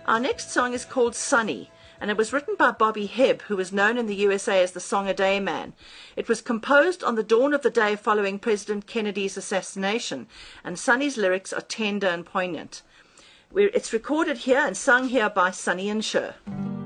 Our next song is called Sunny, and it was written by Bobby Hebb, who was known in the USA as the Song a Day Man. It was composed on the dawn of the day following President Kennedy's assassination, and Sunny's lyrics are tender and poignant. It's recorded here and sung here by Sonny and Cher.